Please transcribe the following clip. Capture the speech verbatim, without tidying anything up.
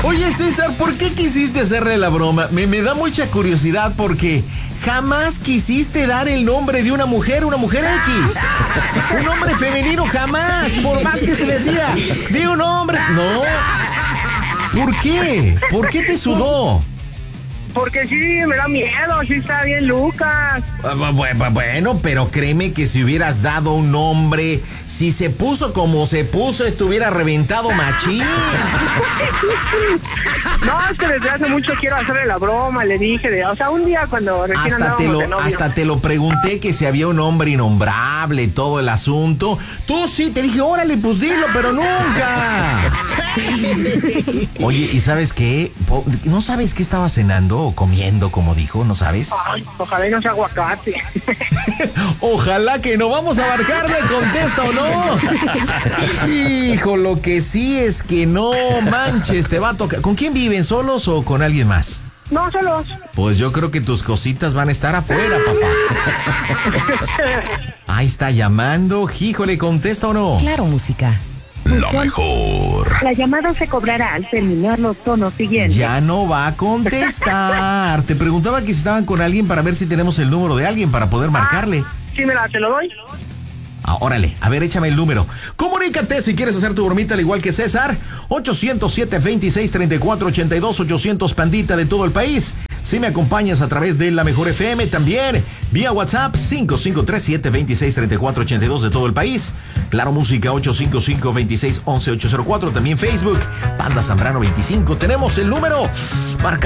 Oye, César, ¿por qué quisiste hacerle la broma? Me, me da mucha curiosidad porque jamás quisiste dar el nombre de una mujer, una mujer X. Un nombre femenino jamás, por más que te decía. De un hombre. No. ¿Por qué? ¿Por qué te sudó? Porque sí, me da miedo, sí está bien Lucas. Bueno, pero créeme que si hubieras dado un nombre, si se puso como se puso, estuviera reventado machín. No, es que desde hace mucho quiero hacerle la broma, le dije, de, o sea, un día cuando recién hasta te lo, de novio. Hasta te lo pregunté que si había un hombre innombrable, todo el asunto. Tú sí, te dije, órale, pues dilo, pero nunca. Oye, ¿y sabes qué? ¿No sabes qué estaba cenando o comiendo, como dijo? ¿No sabes? Ay, ojalá y no sea aguacate. Ojalá que no. Vamos a marcarle, contesta o no. Hijo, lo que sí es que no manches, te va a tocar. ¿Con quién viven? ¿Solos o con alguien más? No, solos. Pues yo creo que tus cositas van a estar afuera, papá. Ahí está llamando. Híjole, ¿contesta o no? Claro, música. La mejor. La llamada se cobrará al terminar los tonos siguientes. Ya no va a contestar. Te preguntaba que si estaban con alguien para ver si tenemos el número de alguien para poder marcarle. Ah, sí, mira, te lo doy. Ah, órale, a ver, échame el número. Comunícate si quieres hacer tu bromita al igual que César. ochocientos siete, veintiséis, treinta y cuatro, ochenta y dos, ochocientos pandita de todo el país. Si me acompañas a través de La Mejor F M, también vía WhatsApp cinco cinco tres siete, veintiséis, treinta y cuatro, ochenta y dos de todo el país. Claro Música ocho cinco cinco, veintiséis, once, ochocientos cuatro. También Facebook, Panda Zambrano veinticinco. Tenemos el número. Marca